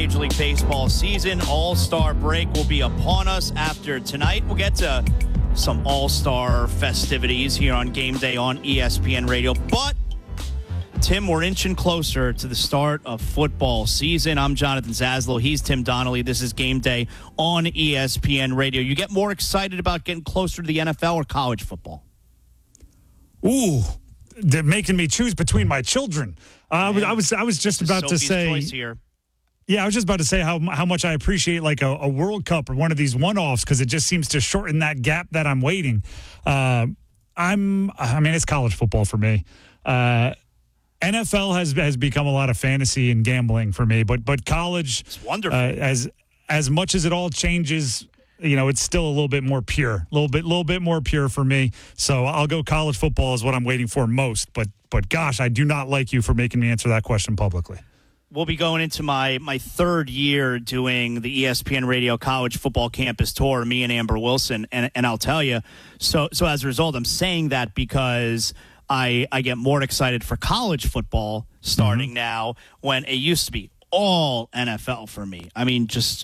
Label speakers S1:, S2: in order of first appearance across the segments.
S1: Major League Baseball season. All-Star break will be upon us after tonight. We'll get to some All-Star festivities here on Game Day on ESPN Radio. But, Tim, we're inching closer to the start of football season. I'm Jonathan Zaslow. He's Tim Donnelly. This is Game Day on ESPN Radio. You get more excited about getting closer to the NFL or college football?
S2: Ooh, they're making me choose between my children. I was just about to say. Here. Yeah, I was just about to say how much I appreciate like a World Cup or one of these one-offs because it just seems to shorten that gap that I'm waiting. It's college football for me. NFL has become a lot of fantasy and gambling for me, but college,
S1: it's wonderful.
S2: As much as it all changes, it's still a little bit more pure, a little bit more pure for me. So I'll go college football is what I'm waiting for most. But gosh, I do not like you for making me answer that question publicly.
S1: We'll be going into my third year doing the ESPN Radio College Football Campus Tour, me and Amber Wilson, and I'll tell you, so as a result, I'm saying that because I get more excited for college football starting now when it used to be all NFL for me. I mean, just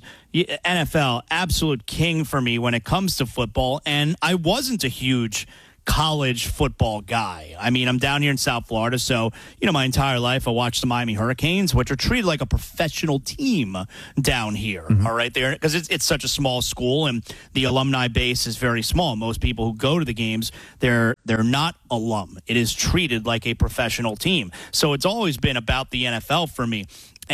S1: NFL, absolute king for me when it comes to football, and I wasn't a huge college football guy. I mean, I'm down here in South Florida, so, my entire life I watched the Miami Hurricanes, which are treated like a professional team down here, all right, there, because it's such a small school, and the alumni base is very small. Most people who go to the games, they're not alum. It is treated like a professional team. So it's always been about the NFL for me.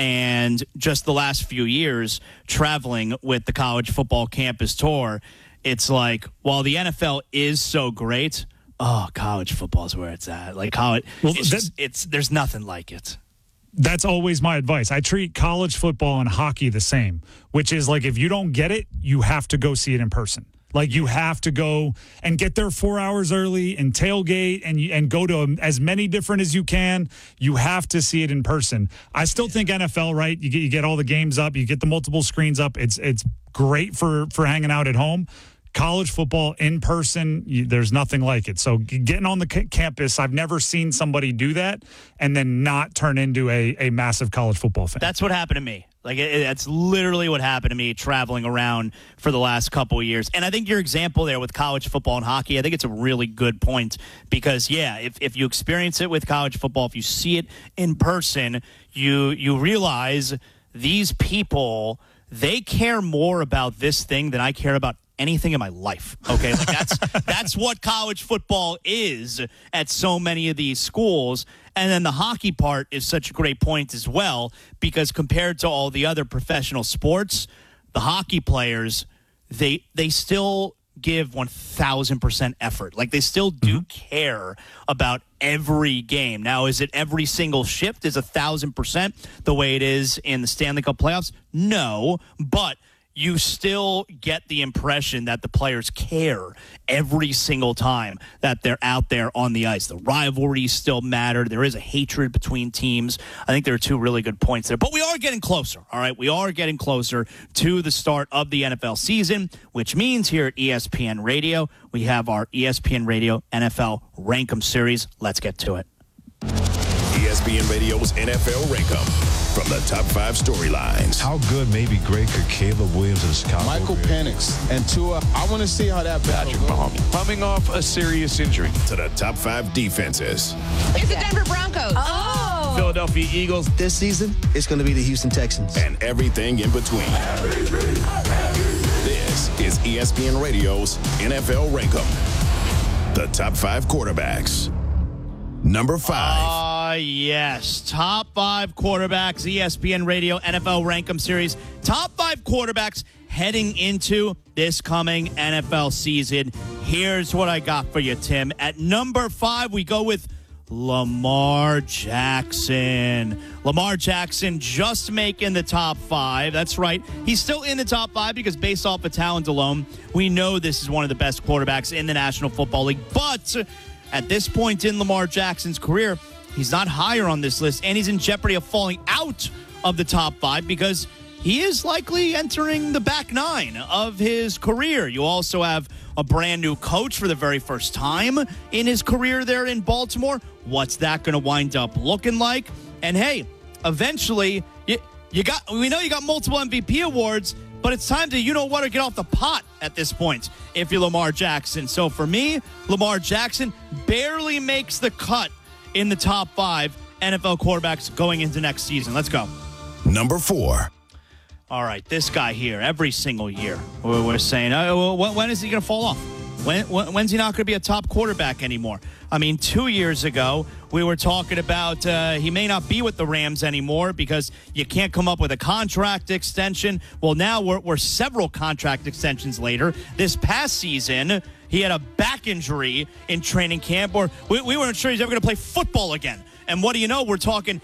S1: And just the last few years, traveling with the College Football Campus Tour, it's like, while the NFL is so great, college football is where it's at. Like college, there's nothing like it.
S2: That's always my advice. I treat college football and hockey the same, which is like if you don't get it, you have to go see it in person. Like you have to go and get there 4 hours early and tailgate and go to as many different as you can. You have to see it in person. I still think NFL, right? You get all the games up, you get the multiple screens up. It's great for hanging out at home. College football in person, there's nothing like it. So getting on the campus, I've never seen somebody do that and then not turn into a massive college football fan.
S1: That's what happened to me. Like, that's literally what happened to me traveling around for the last couple of years. And I think your example there with college football and hockey, I think it's a really good point because, if you experience it with college football, if you see it in person, you realize these people, they care more about this thing than I care about anything in my life. Okay, like that's what college football is at so many of these schools. And then the hockey part is such a great point as well, because compared to all the other professional sports, the hockey players, they still give 1,000% effort. Like they still do care about every game. Now, is it every single shift is 1,000% the way it is in the Stanley Cup playoffs? No, but you still get the impression that the players care every single time that they're out there on the ice. The rivalries still matter. There is a hatred between teams. I think there are two really good points there. But we are getting closer, all right? We are getting closer to the start of the NFL season, which means here at ESPN Radio, we have our ESPN Radio NFL Rankem series. Let's get to it.
S3: ESPN Radio's NFL Rankem. From the top 5 storylines.
S4: How good, maybe great, could Caleb Williams and Chicago
S5: Michael Penix and Tua. I want to see how that
S6: Patrick Mahomes coming off a serious injury.
S3: To the top 5 defenses.
S7: It's the Denver Broncos. Oh.
S6: Philadelphia Eagles.
S8: This season, it's going to be the Houston Texans.
S3: And everything in between. This is ESPN Radio's NFL Rankem. The top 5 quarterbacks. Number 5.
S1: Yes. Top 5 quarterbacks, ESPN Radio NFL Rankem Series. Top 5 quarterbacks heading into this coming NFL season. Here's what I got for you, Tim. At number 5, we go with Lamar Jackson. Lamar Jackson just making the top 5. That's right. He's still in the top 5 because based off of talent alone, we know this is one of the best quarterbacks in the National Football League. But at this point in Lamar Jackson's career, he's not higher on this list, and he's in jeopardy of falling out of the top 5 because he is likely entering the back 9 of his career. You also have a brand new coach for the very first time in his career there in Baltimore. What's that going to wind up looking like? And hey, eventually, We know you got multiple MVP awards, but it's time to, or get off the pot at this point if you're Lamar Jackson. So for me, Lamar Jackson barely makes the cut in the top 5 NFL quarterbacks going into next season. Let's go.
S3: Number 4.
S1: All right, this guy here, every single year, we're saying, when is he going to fall off? When's he not going to be a top quarterback anymore? I mean, 2 years ago, we were talking about he may not be with the Rams anymore because you can't come up with a contract extension. Well, now we're several contract extensions later. This past season, he had a back injury in training camp, or we weren't sure he's ever going to play football again. And what do you know? We're talking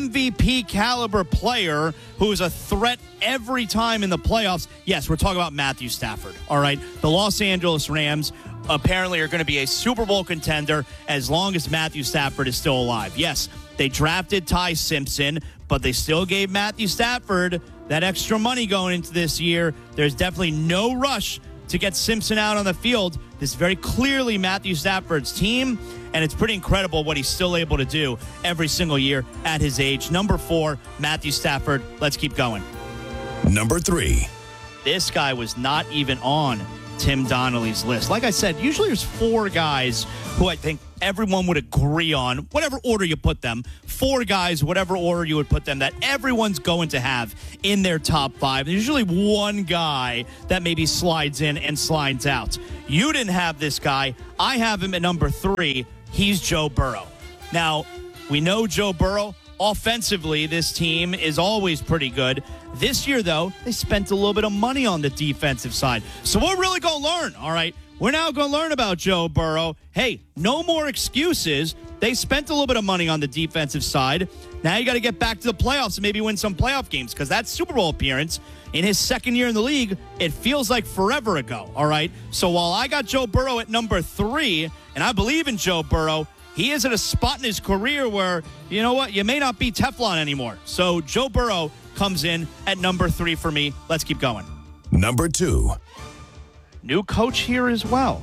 S1: MVP caliber player who's a threat every time in the playoffs. Yes, we're talking about Matthew Stafford. All right. The Los Angeles Rams apparently are going to be a Super Bowl contender as long as Matthew Stafford is still alive. Yes, they drafted Ty Simpson, but they still gave Matthew Stafford that extra money going into this year. There's definitely no rush to get Simpson out on the field. This is very clearly Matthew Stafford's team, and it's pretty incredible what he's still able to do every single year at his age. Number 4, Matthew Stafford. Let's keep going.
S3: Number 3.
S1: This guy was not even on Tim Donnelly's list. Like I said, usually there's 4 guys who I think everyone would agree on, whatever order you put them. 4 guys, whatever order you would put them, that everyone's going to have in their top 5. There's usually one guy that maybe slides in and slides out. You didn't have this guy. I have him at number 3. He's Joe Burrow. Now, we know Joe Burrow. Offensively, this team is always pretty good. This year, though, they spent a little bit of money on the defensive side. So we're really going to learn, all right? We're now going to learn about Joe Burrow. Hey, no more excuses. They spent a little bit of money on the defensive side. Now you got to get back to the playoffs and maybe win some playoff games, because that Super Bowl appearance in his second year in the league, it feels like forever ago, all right? So while I got Joe Burrow at number 3, and I believe in Joe Burrow, he is at a spot in his career where, you know what, you may not be Teflon anymore. So Joe Burrow comes in at number 3 for me. Let's keep going.
S3: Number 2.
S1: New coach here as well.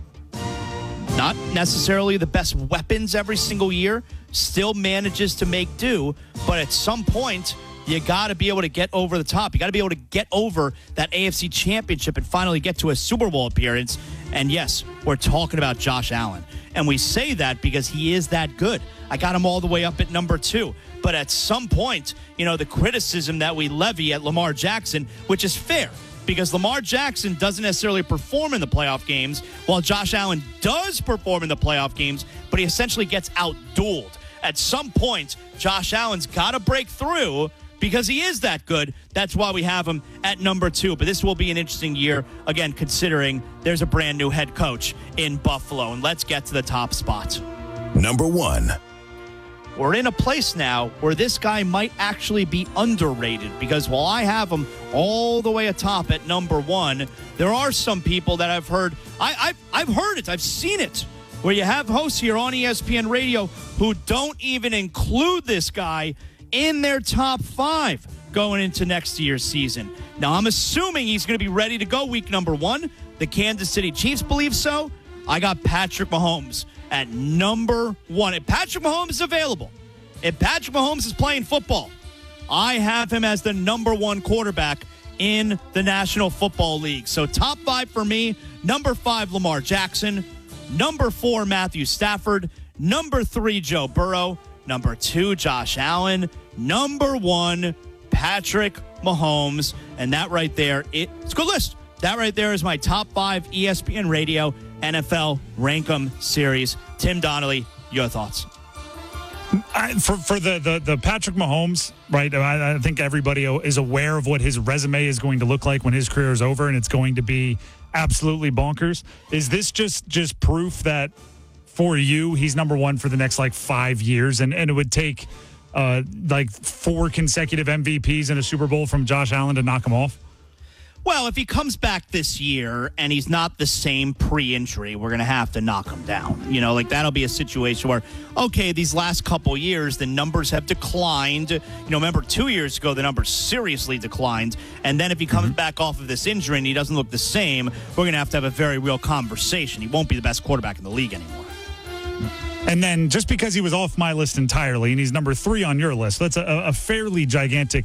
S1: Not necessarily the best weapons every single year. Still manages to make do. But at some point, you got to be able to get over the top. You got to be able to get over that AFC Championship and finally get to a Super Bowl appearance. And yes, we're talking about Josh Allen. And we say that because he is that good. I got him all the way up at number 2. But at some point, the criticism that we levy at Lamar Jackson, which is fair, because Lamar Jackson doesn't necessarily perform in the playoff games, while Josh Allen does perform in the playoff games, but he essentially gets out-dueled. At some point, Josh Allen's got to break through because he is that good. That's why we have him at number 2. But this will be an interesting year, again, considering there's a brand new head coach in Buffalo. And let's get to the top spot.
S3: Number 1.
S1: We're in a place now where this guy might actually be underrated, because while I have him all the way atop at number 1, there are some people that I've heard. I've heard it. I've seen it, where you have hosts here on ESPN Radio who don't even include this guy in their top 5 going into next year's season. Now, I'm assuming he's going to be ready to go week number 1. The Kansas City Chiefs believe so. I got Patrick Mahomes at number 1. If Patrick Mahomes is available, if Patrick Mahomes is playing football, I have him as the number 1 quarterback in the National Football League. So top 5 for me. Number 5, Lamar Jackson. Number 4, Matthew Stafford. Number 3, Joe Burrow. Number 2, Josh Allen. Number 1, Patrick Mahomes. And that right there, it's a good list. That right there is my top 5 ESPN Radio NFL Rankum series. Tim Donnelly, your thoughts?
S2: For the Patrick Mahomes, right, I think everybody is aware of what his resume is going to look like when his career is over, and it's going to be absolutely bonkers. Is this just proof that for you, he's number 1 for the next 5 years, and it would take 4 consecutive MVPs in a Super Bowl from Josh Allen to knock him off?
S1: Well, if he comes back this year and he's not the same pre-injury, we're going to have to knock him down. That'll be a situation where, okay, these last couple years, the numbers have declined. Remember 2 years ago, the numbers seriously declined. And then if he comes back off of this injury and he doesn't look the same, we're going to have a very real conversation. He won't be the best quarterback in the league anymore.
S2: And then just because he was off my list entirely and he's number 3 on your list, that's a fairly gigantic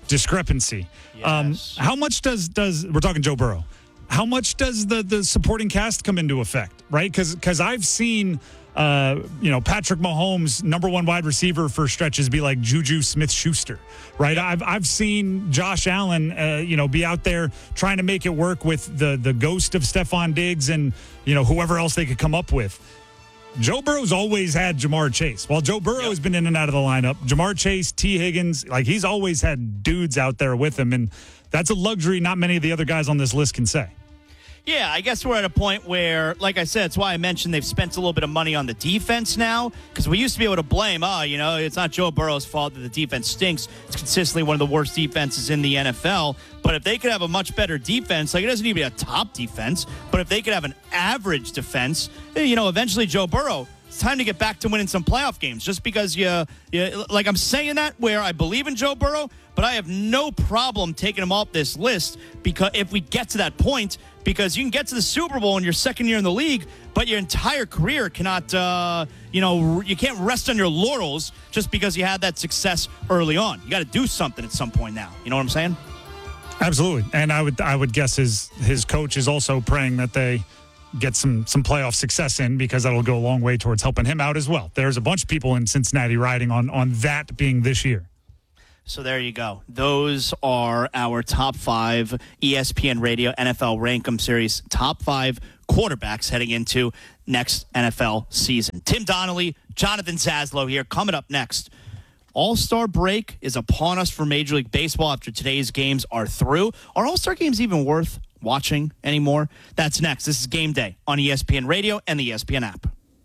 S2: discrepancy.
S1: Yes.
S2: How much does we're talking Joe Burrow? How much does the supporting cast come into effect, right? Because I've seen Patrick Mahomes, number one wide receiver for stretches, be like Juju Smith-Schuster, right? I've seen Josh Allen, be out there trying to make it work with the ghost of Stephon Diggs and whoever else they could come up with. Joe Burrow's always had Jamar Chase. While Joe Burrow has been in and out of the lineup, Jamar Chase, T. Higgins, he's always had dudes out there with him, and that's a luxury not many of the other guys on this list can say.
S1: Yeah, I guess we're at a point where, like I said, it's why I mentioned they've spent a little bit of money on the defense now, because we used to be able to blame, it's not Joe Burrow's fault that the defense stinks. It's consistently one of the worst defenses in the NFL. But if they could have a much better defense, it doesn't need to be a top defense, but if they could have an average defense, eventually Joe Burrow, it's time to get back to winning some playoff games. Just because I'm saying that where I believe in Joe Burrow, but I have no problem taking him off this list because if we get to that point, because you can get to the Super Bowl in your second year in the league, but your entire career cannot, you can't rest on your laurels just because you had that success early on. You got to do something at some point now. You know what I'm saying?
S2: Absolutely. And I would guess his coach is also praying that they get some playoff success in, because that'll go a long way towards helping him out as well. There's a bunch of people in Cincinnati riding on that being this year.
S1: So there you go. Those are our top 5 ESPN Radio NFL Rankem Series top 5 quarterbacks heading into next NFL season. Tim Donnelly, Jonathan Zaslow here. Coming up next, All-Star break is upon us for Major League Baseball after today's games are through. Are All-Star games even worth watching anymore? That's next. This is Game Day on ESPN Radio and the ESPN app.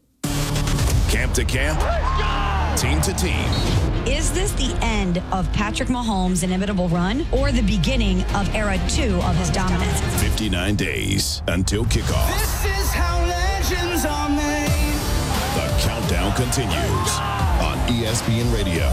S3: Camp to camp, team to team.
S9: Is this the end of Patrick Mahomes' inimitable run or the beginning of era 2 of his dominance?
S3: 59 days until kickoff.
S10: This is how legends are made.
S3: The countdown continues on ESPN Radio.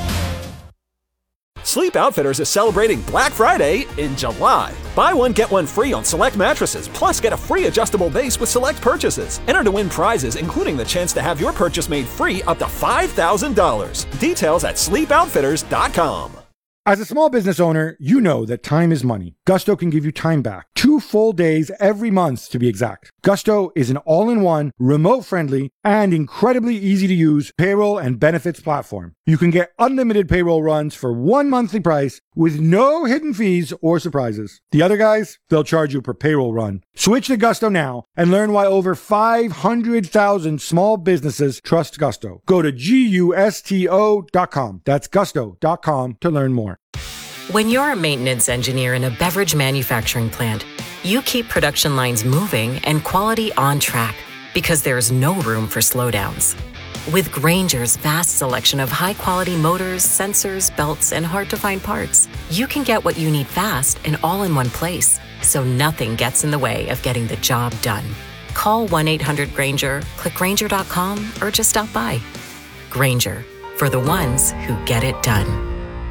S11: Sleep Outfitters is celebrating Black Friday in July. Buy one, get one free on select mattresses, plus get a free adjustable base with select purchases. Enter to win prizes, including the chance to have your purchase made free up to $5,000. Details at sleepoutfitters.com.
S12: As a small business owner, you know that time is money. Gusto can give you time back. 2 full days every month, to be exact. Gusto is an all-in-one, remote-friendly, and incredibly easy-to-use payroll and benefits platform. You can get unlimited payroll runs for one monthly price with no hidden fees or surprises. The other guys, they'll charge you per payroll run. Switch to Gusto now and learn why over 500,000 small businesses trust Gusto. Go to GUSTO.com. That's gusto.com to learn more.
S13: When you're a maintenance engineer in a beverage manufacturing plant, you keep production lines moving and quality on track because there's no room for slowdowns. With Grainger's vast selection of high-quality motors, sensors, belts, and hard-to-find parts, you can get what you need fast and all in one place, so nothing gets in the way of getting the job done. Call 1-800-GRAINGER, click Grainger.com, or just stop by. Grainger, for the ones who get it done.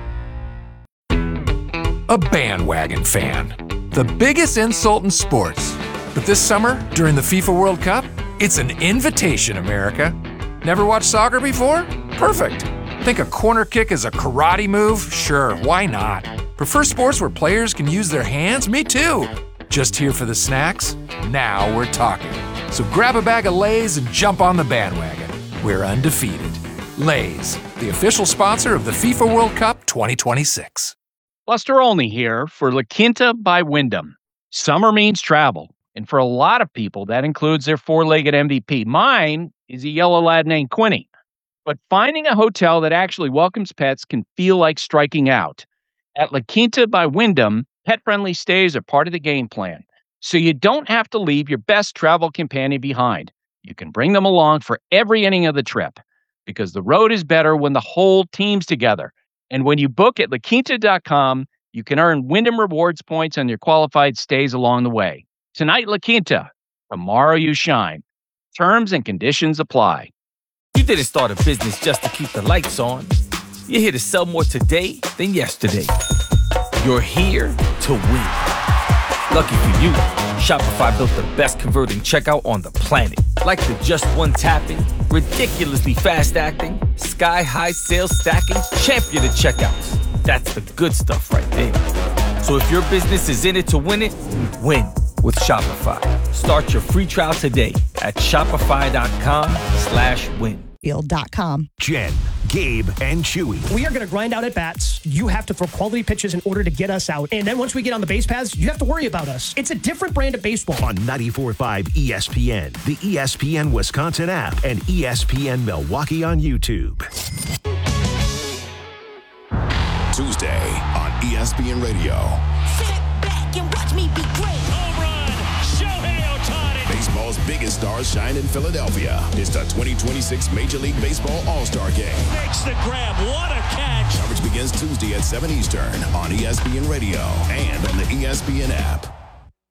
S14: A bandwagon fan. The biggest insult in sports. But this summer, during the FIFA World Cup, it's an invitation, America. Never watched soccer before? Perfect. Think a corner kick is a karate move? Sure, why not? Prefer sports where players can use their hands? Me too. Just here for the snacks? Now we're talking. So grab a bag of Lay's and jump on the bandwagon. We're undefeated. Lay's, the official sponsor of the FIFA World Cup 2026.
S15: Buster Olney here for La Quinta by Wyndham. Summer means travel, and for a lot of people, that includes their four-legged MVP. Mine is a yellow lab named Quinny. But finding a hotel that actually welcomes pets can feel like striking out. At La Quinta by Wyndham, pet-friendly stays are part of the game plan, so you don't have to leave your best travel companion behind. You can bring them along for every inning of the trip, because the road is better when the whole team's together. And when you book at LaQuinta.com, you can earn Wyndham Rewards points on your qualified stays along the way. Tonight, La Quinta. Tomorrow, you shine. Terms and conditions apply.
S16: You didn't start a business just to keep the lights on. You're here to sell more today than yesterday. You're here to win. Lucky for you, Shopify built the best converting checkout on the planet. Like the just one tapping, ridiculously fast acting, sky-high sales stacking, champion of checkouts. That's the good stuff right there. So if your business is in it to win it, win with Shopify. Start your free trial today at shopify.com/win.
S9: Field.com.
S17: Jen, Gabe, and Chewy.
S18: We are going to grind out at bats. You have to throw quality pitches in order to get us out. And then once we get on the base paths, you have to worry about us. It's a different brand of baseball.
S17: On 94.5 ESPN, the ESPN Wisconsin app, and ESPN Milwaukee on YouTube.
S3: Tuesday on ESPN Radio.
S10: Sit back and watch me be great. Home run, Shohei Ohtani.
S3: Baseball's biggest stars shine in Philadelphia. It's the 2026 Major League Baseball All-Star Game.
S10: Makes the grab. What a catch.
S3: Coverage begins Tuesday at 7 Eastern on ESPN Radio and on the ESPN app.